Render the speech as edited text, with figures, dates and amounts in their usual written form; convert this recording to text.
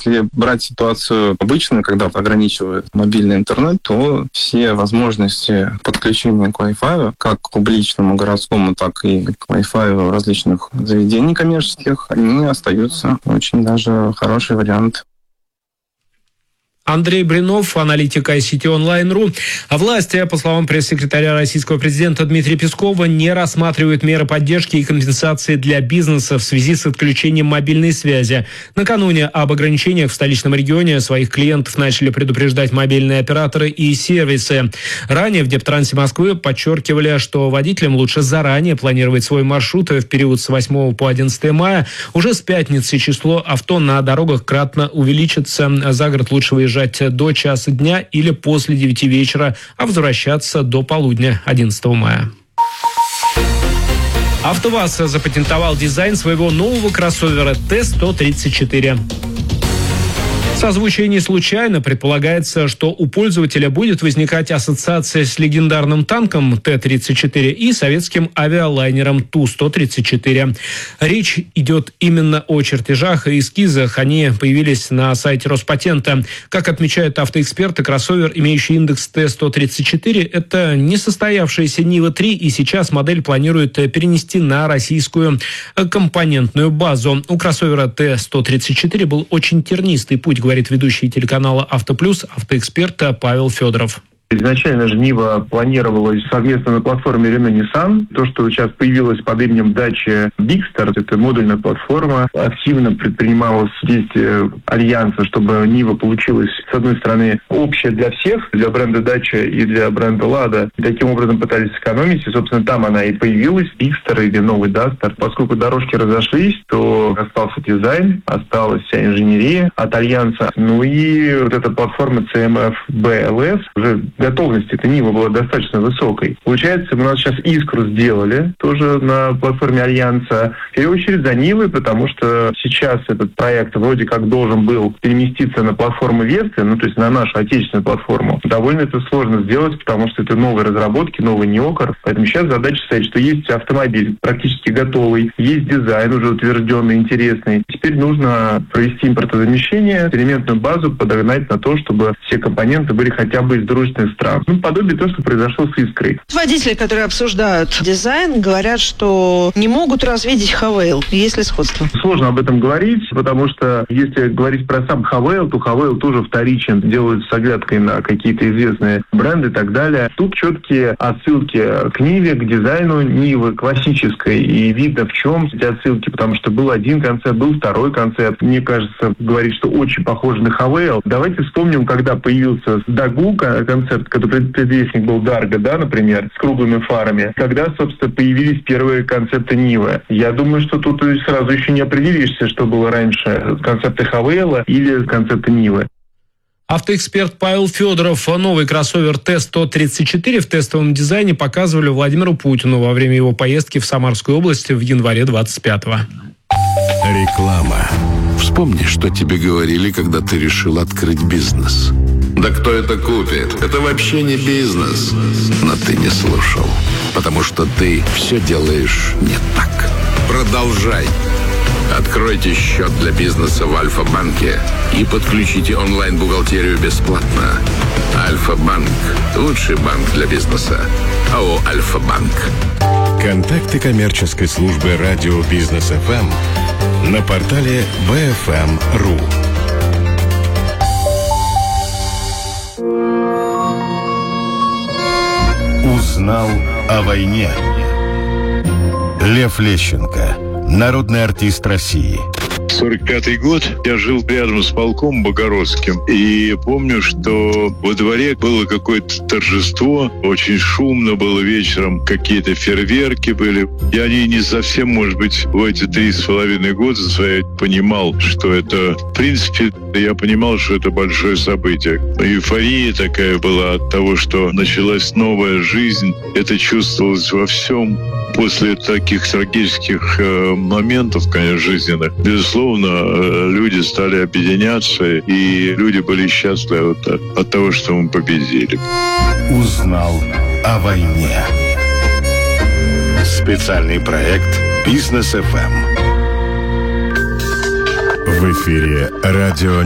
Если брать ситуацию обычную, когда ограничивают мобильный интернет, то все возможности подключения к Wi-Fi, как к публичному городскому, так и к Wi-Fi различных заведений коммерческих, они остаются очень даже хороший вариант. Андрей Блинов, аналитик ICT Online.ru. А власти, по словам пресс-секретаря российского президента Дмитрия Пескова, не рассматривают меры поддержки и компенсации для бизнеса в связи с отключением мобильной связи. Накануне об ограничениях в столичном регионе своих клиентов начали предупреждать мобильные операторы и сервисы. Ранее в Дептрансе Москвы подчеркивали, что водителям лучше заранее планировать свой маршрут в период с 8 по 11 мая. Уже с пятницы число авто на дорогах кратно увеличится. За город лучше выезжать до часа дня или после 9 вечера, а возвращаться до полудня 11 мая. АвтоВАЗ запатентовал дизайн своего нового кроссовера Т-134. Созвучие не случайно. Предполагается, что у пользователя будет возникать ассоциация с легендарным танком Т-34 и советским авиалайнером Ту-134. Речь идет именно о чертежах и эскизах. Они появились на сайте Роспатента. Как отмечают автоэксперты, кроссовер, имеющий индекс Т-134, это несостоявшаяся Нива-3, и сейчас модель планирует перенести на российскую компонентную базу. У кроссовера Т-134 был очень тернистый путь, говорит ведущий телеканала «Автоплюс», автоэксперт Павел Федоров. Изначально же Нива планировалась совместно на платформе Renault-Nissan. То, что сейчас появилось под именем Dacia Bigster, это модульная платформа, активно предпринималось действие альянса, чтобы Нива получилась, с одной стороны, общая для всех, для бренда Dacia и для бренда Lada. И таким образом пытались сэкономить, и, собственно, там она и появилась, Bigster или новый Duster. Поскольку дорожки разошлись, то остался дизайн, осталась вся инженерия от альянса. Ну и вот эта платформа CMF BLS уже готовность этой Нивы была достаточно высокой. Получается, мы у нас сейчас Искру сделали, тоже на платформе Альянса. В первую очередь за Нивой, потому что сейчас этот проект вроде как должен был переместиться на платформу Весты, ну то есть на нашу отечественную платформу. Довольно это сложно сделать, потому что это новые разработки, новый неокр. Поэтому сейчас задача стоит, что есть автомобиль практически готовый, есть дизайн уже утвержденный, интересный. Теперь нужно провести импортозамещение, элементную базу подогнать на то, чтобы все компоненты были хотя бы из дружественных стран. Ну, подобие того, что произошло с Искрой. Водители, которые обсуждают дизайн, говорят, что не могут развидеть Хавейл. Есть ли сходство? Сложно об этом говорить, потому что если говорить про сам Хавейл, то Хавейл тоже вторичен, делают с оглядкой на какие-то известные бренды и так далее. Тут четкие отсылки к Ниве, к дизайну Нивы классической, и видно в чем эти отсылки, потому что был один концепт, был второй концепт. Мне кажется, говорить, что очень похож на Хавейл. Давайте вспомним, когда появился Дагу концепт, который предвестник был Дарго, да, например, с круглыми фарами, когда, собственно, появились первые концепты Нивы. Я думаю, что тут сразу еще не определишься, что было раньше, концепты Хавейла или концепты Нивы. Автоэксперт Павел Федоров. Новый кроссовер Т-134 в тестовом дизайне показывали Владимиру Путину во время его поездки в Самарскую область в январе 25-го. Реклама. Вспомни, что тебе говорили, когда ты решил открыть бизнес. Да кто это купит? Это вообще не бизнес. Но ты не слушал, потому что ты все делаешь не так. Продолжай. Откройте счет для бизнеса в Альфа-банке и подключите онлайн-бухгалтерию бесплатно. Альфа-банк – лучший банк для бизнеса. АО «Альфа-банк». Контакты коммерческой службы радио Бизнес ФМ на портале bfm.ru. Узнал о войне. Лев Лещенко, народный артист России. 45-й год. Я жил рядом с полком Богородским. И помню, что во дворе было какое-то торжество. Очень шумно было вечером. Какие-то фейерверки были. Я не совсем, может быть, в эти 3,5 года я понимал, что это, в принципе, я понимал, что это большое событие. Эйфория такая была от того, что началась новая жизнь. Это чувствовалось во всем. После таких трагических моментов, конечно, жизненных, безусловно, люди стали объединяться, и люди были счастливы от того, что мы победили. Узнал о войне. Специальный проект Бизнес ФМ. В эфире радио